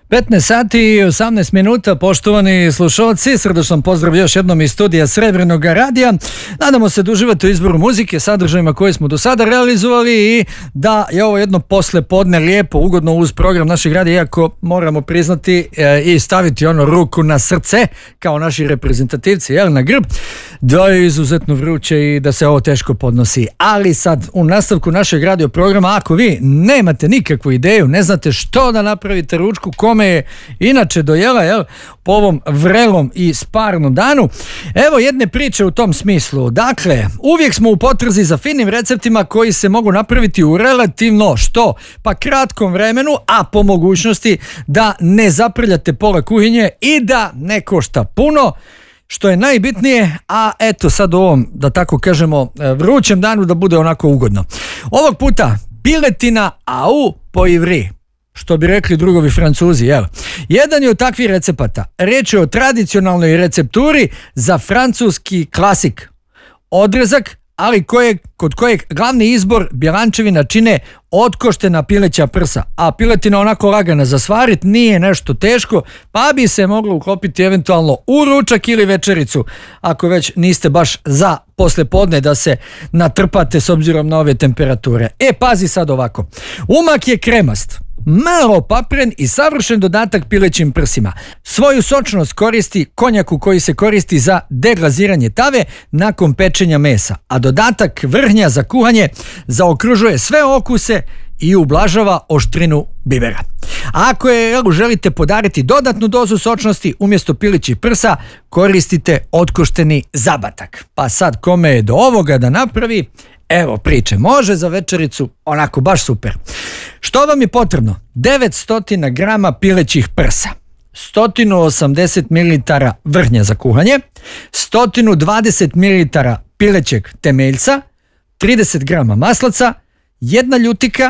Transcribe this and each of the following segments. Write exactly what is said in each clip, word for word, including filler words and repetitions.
petnaest sati i osamnaest minuta, poštovani slušalci, srdačan pozdrav još jednom iz studija Srebrnog radija. Nadamo se da uživate u izboru muzike, sadržajima koje smo do sada realizovali i da je ovo jedno poslepodne lijepo, ugodno uz program našeg radija, iako moramo priznati e, i staviti ono ruku na srce, kao naši reprezentativci, jel, na grb, da je izuzetno vruće i da se ovo teško podnosi. Ali sad, u nastavku našeg radio programa, ako vi nemate nikakvu ideju, ne znate što da napravite ručku, kome je inače dojela, jel, po ovom vrelom i sparnom danu, evo jedne priče u tom smislu. Dakle, uvijek smo u potrazi za finim receptima koji se mogu napraviti u relativno što? Pa kratkom vremenu, a po mogućnosti da ne zaprljate pola kuhinje i da ne košta puno, što je najbitnije, a eto sad u ovom, da tako kažemo, vrućem danu da bude onako ugodno. Ovog puta piletina au poivri, što bi rekli drugovi Francuzi, jel? Jedan je od takvih recepata. Riječ je o tradicionalnoj recepturi za francuski klasik. Odrezak, ali kojeg, kod kojeg glavni izbor bjelančevina čine otkoštena pileća prsa, a piletina onako lagana za svarit, nije nešto teško, pa bi se moglo uklopiti eventualno u ručak ili večericu, ako već niste baš za poslijepodne da se natrpate s obzirom na ove temperature. E, pazi sad ovako. Umak je kremast, malo papren i savršen dodatak pilećim prsima. Svoju sočnost koristi konjaku koji se koristi za deglaziranje tave nakon pečenja mesa, a dodatak vrhnja za kuhanje zaokružuje sve okuse i ublažava oštrinu bibera. Ako je želite podariti dodatnu dozu sočnosti, umjesto pilećih prsa koristite otkošteni zabatak. Pa sad, kome je do ovoga da napravi, evo priče, može za večericu, onako baš super. Što vam je potrebno? devetsto grama pilećih prsa, sto osamdeset mililitara vrhnja za kuhanje, sto dvadeset mililitara pilećeg temeljca, trideset grama maslaca, jedna ljutika,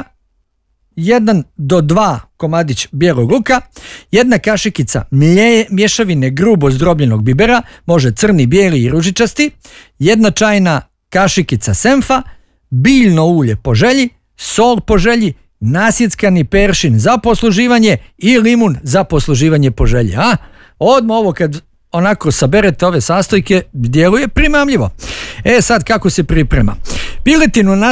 jedan do dva komadić bijelog luka, jedna kašikica mlje, mješavine grubo zdrobljenog bibera, može crni, bijeli i ružičasti, jedna čajna kašikica senfa, biljno ulje po želji, sol po želji, nasjeckani peršin za posluživanje i limun za posluživanje po želji. A? Odmah ovo kad onako saberete ove sastojke, djeluje primamljivo. E sad, kako se priprema? Piletinu